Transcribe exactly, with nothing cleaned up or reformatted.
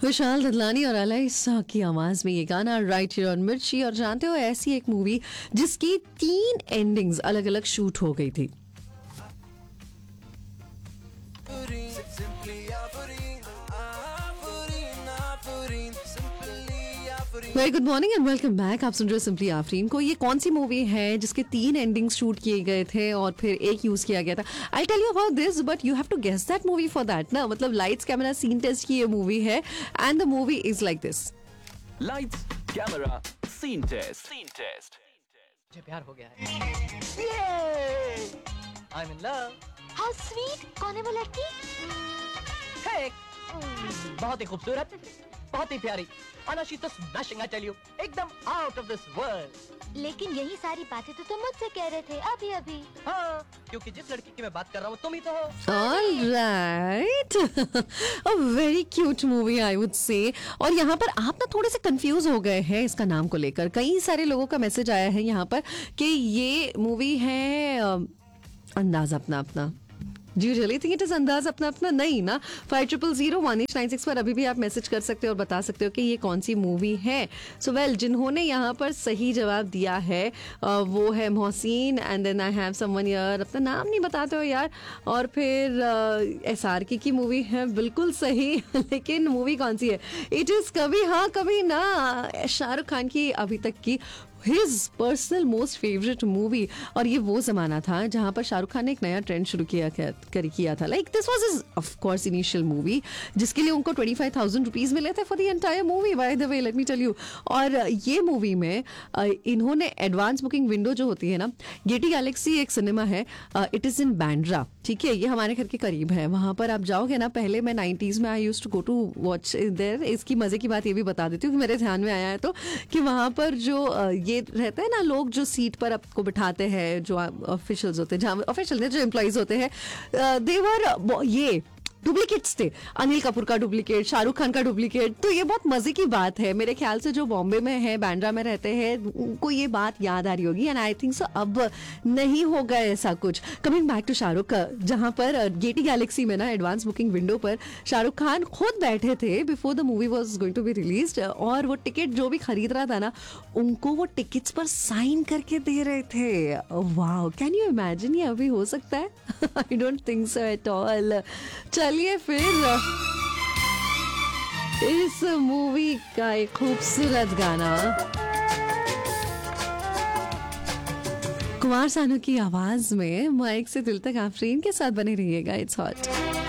विशाल ददलानी और अलाइसा की आवाज में ये गाना राइट हियर ऑन मिर्ची। और जानते हो ऐसी एक मूवी जिसकी तीन एंडिंग्स अलग अलग शूट हो गई थी। Very good morning and welcome back. आप सुन रहे हो सिंपली आफरीन को। ये कौन सी मूवी है जिसके तीन एंडिंग्स शूट किए गए थे और फिर एक यूज किया गया था? I tell you about this but you have to guess that movie for that ना। मतलब लाइट्स कैमरा सीन टेस्ट की ये मूवी है and the movie is like this. Lights camera scene test scene test मुझे प्यार हो गया है। I am in love. How sweet. कौन है वो लड़की? है बहुत ही खूबसूरत, बहुत ही प्यारी। Anna, she's just smashing, I tell you. एकदम out of this world. लेकिन यही सारी बातें तो तुम मुझसे कह रहे थे अभी अभी। हाँ, क्योंकि जिस लड़की की मैं बात कर रहा हूँ तुम ही तो हो। All right. A very cute movie, I would say. और यहाँ पर आप ना थोड़े से कंफ्यूज हो गए हैं इसका नाम को लेकर। कई सारे लोगों का मैसेज आया है यहाँ पर कि ये मूवी है अ, अंदाज अपना अपना। Do you really think it is अंदाज अपना अपना? नहीं ना। Five triple zero one eight nine six पर अभी भी आप मैसेज कर सकते हो और बता सकते हो कि ये कौन सी मूवी है। सो वेल, जिन्होंने यहाँ पर सही जवाब दिया है वो है Mohsin and then I have someone यार, अपना नाम नहीं बताते हो यार। और फिर एस आर के की मूवी है, बिल्कुल सही। लेकिन मूवी कौन सी है? इट इज़ कभी हाँ कभी ना, शाहरुख खान की अभी तक की his personal most favourite movie. और ये वो जमाना था जहां पर शाहरुख खान ने एक नया ट्रेंड शुरू किया कर किया था। Like this was his of course initial movie जिसके लिए उनको ट्वेंटी फाइव थाउजेंड रुपीज मिले थे for the entire movie, by the way let me tell you. और ये मूवी में इन्होंने एडवांस बुकिंग विंडो जो होती है ना, गेटी गैलेक्सी एक सिनेमा है, इट इज इन बैंड्रा, ठीक है, ये हमारे घर के करीब है। वहां पर आप जाओगे ना, पहले मैं नाइनटीज में I used to go to watch there. इसकी मजे की बात ये भी बता देती हूँ कि मेरे ध्यान में आया है तो, कि वहां पर जो ये रहते हैं ना लोग जो सीट पर आपको बिठाते हैं, जो ऑफिशियल्स होते हैं, ऑफिशियल जो एम्प्लॉइज होते हैं, देवर ये डुप्लीकेट्स थे। अनिल कपूर का डुप्लीकेट, शाहरुख खान का डुप्लीकेट। तो ये बहुत मजे की बात है। मेरे ख्याल से जो बॉम्बे में है, बांद्रा में रहते हैं, उनको ये बात याद आ रही होगी एंड आई थिंक सो अब नहीं होगा ऐसा कुछ। कमिंग बैक टू शाहरुख, जहां पर गेटी गैलेक्सी में ना एडवांस बुकिंग विंडो पर शाहरुख खान खुद बैठे थे before the movie was going to be released, और वो टिकट जो भी खरीद रहा था ना, उनको वो टिकट्स पर साइन करके दे रहे थे। वाओ, कैन यू इमेजिन ये अभी हो सकता है? I don't think so at all. चलिए फिर इस मूवी का एक खूबसूरत गाना कुमार सानू की आवाज में, माइक से दिल तक आफरीन के साथ बने रहिएगा। It's hot.